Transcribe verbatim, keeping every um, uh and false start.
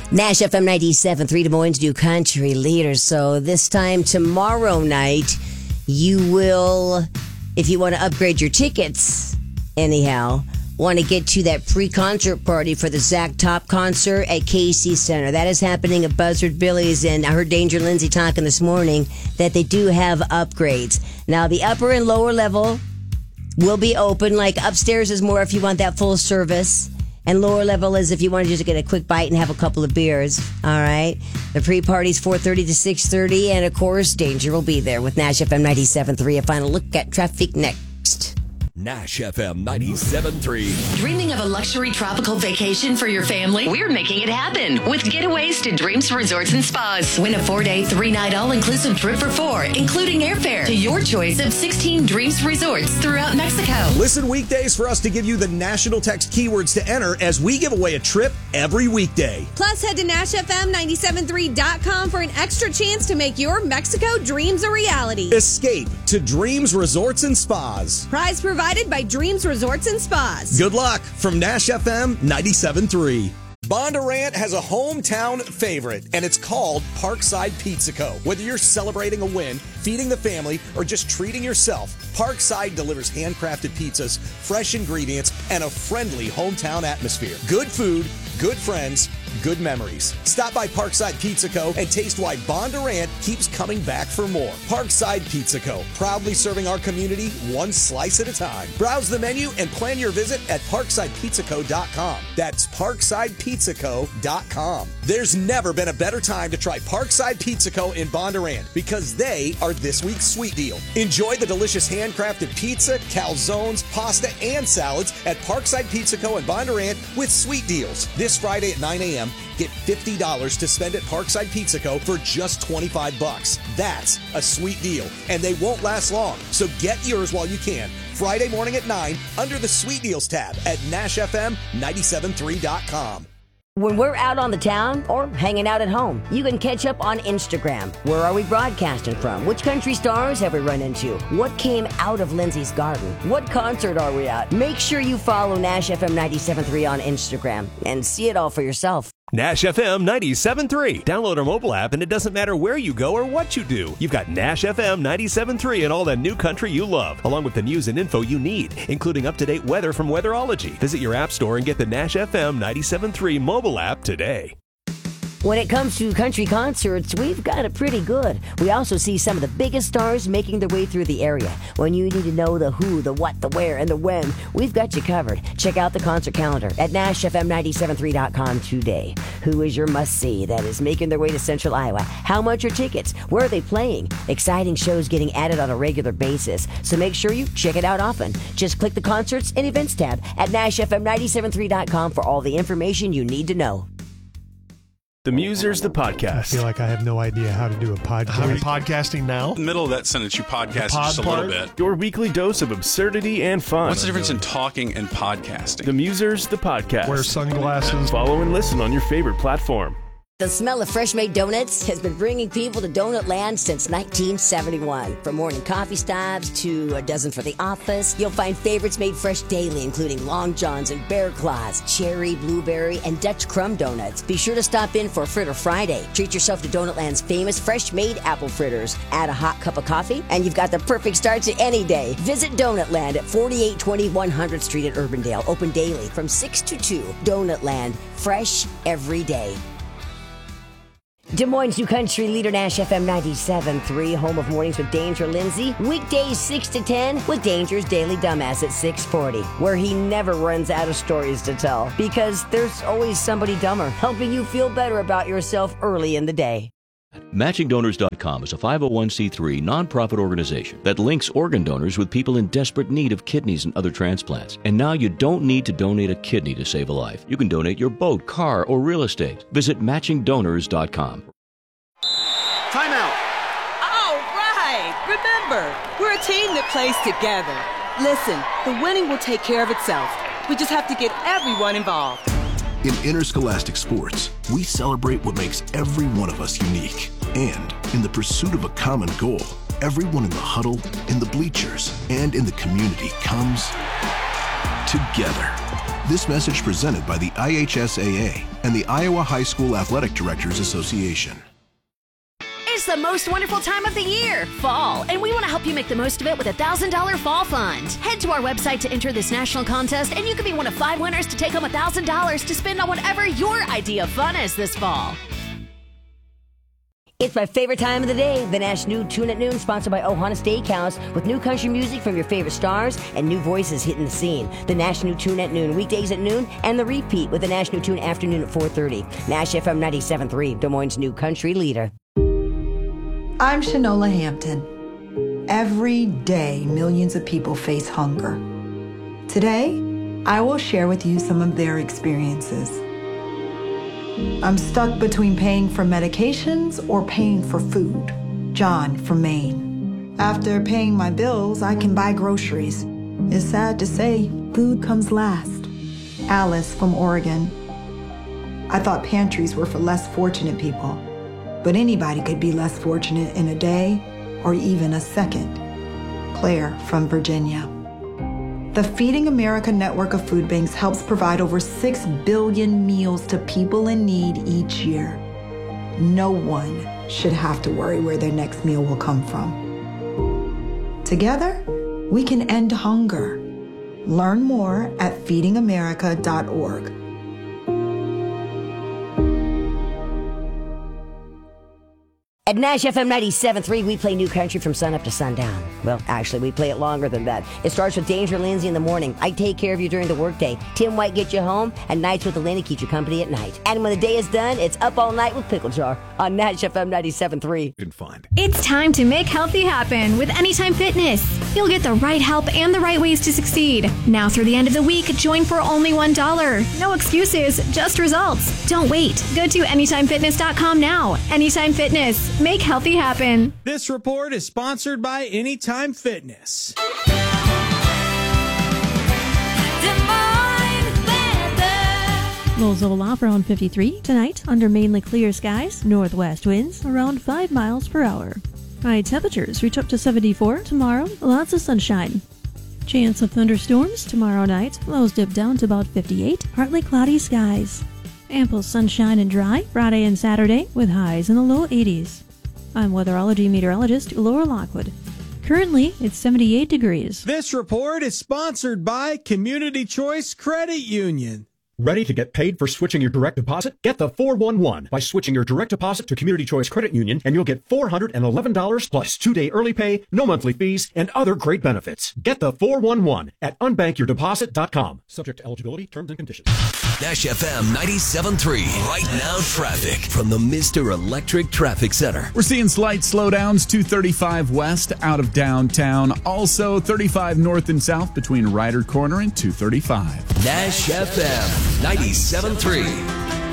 Nash F M ninety-seven point three, Des Moines' new country leader. So this time tomorrow night, you will, if you want to upgrade your tickets, anyhow, want to get to that pre-concert party for the Zach Top concert at K C Center. That is happening at Buzzard Billy's, and I heard Danger Lindsay talking this morning that they do have upgrades. Now, the upper and lower level will be open. Like upstairs is more if you want that full service. And lower level is if you want to just get a quick bite and have a couple of beers. All right. The pre-party's four thirty to six thirty. And, of course, Danger will be there with Nash F M ninety-seven point three. A final look at traffic next. Nash F M ninety-seven point three. Dreaming of a luxury tropical vacation for your family? We're making it happen with Getaways to Dreams Resorts and Spas. Win a four-day, three-night all-inclusive trip for four, including airfare to your choice of sixteen Dreams Resorts throughout Mexico. Listen weekdays for us to give you the national text keywords to enter as we give away a trip every weekday. Plus, head to Nash F M ninety-seven point three dot com for an extra chance to make your Mexico dreams a reality. Escape to Dreams Resorts and Spas. Prize provided by Dreams Resorts and Spas. Good luck from Nash F M ninety-seven point three. Bondurant has a hometown favorite, and it's called Parkside Pizza Co. Whether you're celebrating a win, feeding the family, or just treating yourself, Parkside delivers handcrafted pizzas, fresh ingredients, and a friendly hometown atmosphere. Good food, good friends, good memories. Stop by Parkside Pizza Co. and taste why Bondurant keeps coming back for more. Parkside Pizza Co. Proudly serving our community one slice at a time. Browse the menu and plan your visit at parkside pizza co dot com. That's parkside pizza co dot com. There's never been a better time to try Parkside Pizza Co. in Bondurant because they are this week's sweet deal. Enjoy the delicious handcrafted pizza, calzones, pasta, and salads at Parkside Pizza Co. in Bondurant with sweet deals. This Friday at nine a.m., get fifty dollars to spend at Parkside Pizza Co. for just twenty-five bucks. That's a sweet deal, and they won't last long. So get yours while you can. Friday morning at nine under the Sweet Deals tab at Nash F M ninety-seven point three dot com. When we're out on the town or hanging out at home, you can catch up on Instagram. Where are we broadcasting from? Which country stars have we run into? What came out of Lindsay's garden? What concert are we at? Make sure you follow Nash F M ninety-seven point three on Instagram and see it all for yourself. Nash F M ninety-seven point three. Download our mobile app and it doesn't matter where you go or what you do. You've got Nash F M ninety-seven point three and all the new country you love, along with the news and info you need, including up-to-date weather from Weatherology. Visit your app store and get the Nash F M ninety-seven point three mobile app today. When it comes to country concerts, we've got it pretty good. We also see some of the biggest stars making their way through the area. When you need to know the who, the what, the where, and the when, we've got you covered. Check out the concert calendar at Nash F M ninety-seven point three dot com today. Who is your must-see that is making their way to Central Iowa? How much are tickets? Where are they playing? Exciting shows getting added on a regular basis. So make sure you check it out often. Just click the Concerts and Events tab at Nash F M ninety-seven point three dot com for all the information you need to know. The Musers, the podcast. I feel like I have no idea how to do a podcast. Are we podcasting now? In the middle of that sentence, you podcast pod just a part? little bit. Your weekly dose of absurdity and fun. What's the difference in talking and podcasting? The Musers, the podcast. Wear sunglasses. Follow and listen on your favorite platform. The smell of fresh-made donuts has been bringing people to Donut Land since nineteen seventy-one. From morning coffee stops to a dozen for the office, you'll find favorites made fresh daily, including Long Johns and Bear Claws, cherry, blueberry, and Dutch crumb donuts. Be sure to stop in for Fritter Friday. Treat yourself to Donut Land's famous fresh-made apple fritters. Add a hot cup of coffee, and you've got the perfect start to any day. Visit Donut Land at forty-eight twenty one hundredth Street at Urbandale. Open daily from six to two. Donut Land, fresh every day. Des Moines' new country leader, Nash F M ninety-seven point three, home of Mornings with Danger Lindsay. Weekdays six to ten with Danger's Daily Dumbass at six forty, where he never runs out of stories to tell because there's always somebody dumber helping you feel better about yourself early in the day. Matching Donors dot com is a five oh one c three nonprofit organization that links organ donors with people in desperate need of kidneys and other transplants. And now you don't need to donate a kidney to save a life. You can donate your boat, car, or real estate. Visit Matching Donors dot com. Time out. All right. Remember, we're a team that plays together. Listen, the winning will take care of itself. We just have to get everyone involved. In interscholastic sports, we celebrate what makes every one of us unique. And in the pursuit of a common goal, everyone in the huddle, in the bleachers, and in the community comes together. This message presented by the I H S A A and the Iowa High School Athletic Directors Association. It's the most wonderful time of the year, fall, and we want to help you make the most of it with a one thousand dollars fall fund. Head to our website to enter this national contest, and you could be one of five winners to take home one thousand dollars to spend on whatever your idea of fun is this fall. It's my favorite time of the day, the Nash New Tune at Noon, sponsored by Ohana Steakhouse, with new country music from your favorite stars and new voices hitting the scene. The Nash New Tune at Noon, weekdays at noon, and the repeat with the Nash New Tune afternoon at four thirty. Nash F M ninety-seven point three, Des Moines' new country leader. I'm Shanola Hampton. Every day, millions of people face hunger. Today, I will share with you some of their experiences. I'm stuck between paying for medications or paying for food. John from Maine. After paying my bills, I can buy groceries. It's sad to say, food comes last. Alice from Oregon. I thought pantries were for less fortunate people. But anybody could be less fortunate in a day or even a second. Claire from Virginia. The Feeding America network of food banks helps provide over six billion meals to people in need each year. No one should have to worry where their next meal will come from. Together, we can end hunger. Learn more at feeding america dot org. At Nash F M ninety-seven point three, we play new country from sun up to sundown. Well, actually, we play it longer than that. It starts with Danger Lindsay in the morning. I take care of you during the workday. Tim White gets you home, and Nights with Elena keeps you company at night. And when the day is done, it's Up All Night with Pickle Jar on Nash F M ninety-seven point three. Good fun. It's time to make healthy happen with Anytime Fitness. You'll get the right help and the right ways to succeed. Now through the end of the week, join for only one dollar. No excuses, just results. Don't wait. Go to anytime fitness dot com now. Anytime Fitness. Make healthy happen. This report is sponsored by Anytime Fitness. Lows of aloft around fifty-three. Tonight, under mainly clear skies, northwest winds around five miles per hour. High temperatures reach up to seventy-four. Tomorrow, lots of sunshine. Chance of thunderstorms tomorrow night. Lows dip down to about fifty-eight. Partly cloudy skies. Ample sunshine and dry Friday and Saturday with highs in the low eighties. I'm weatherology meteorologist Laura Lockwood. Currently, it's seventy-eight degrees. This report is sponsored by Community Choice Credit Union. Ready to get paid for switching your direct deposit? Get the four one one by switching your direct deposit to Community Choice Credit Union, and you'll get four hundred eleven dollars plus two-day early pay, no monthly fees, and other great benefits. Get the four one one at unbank your deposit dot com. Subject to eligibility, terms and conditions. Nash F M ninety-seven point three. Right now traffic from the Mister Electric Traffic Center. We're seeing slight slowdowns, two thirty-five west out of downtown. Also thirty-five north and south between Ryder Corner and two thirty-five. Nash F M ninety-seven point three.